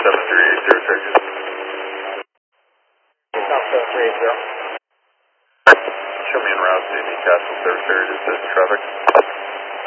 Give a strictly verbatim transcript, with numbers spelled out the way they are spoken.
seven three eight zero, sir. South seven three eight zero. Show me en route to Newcastle service area to assist traffic.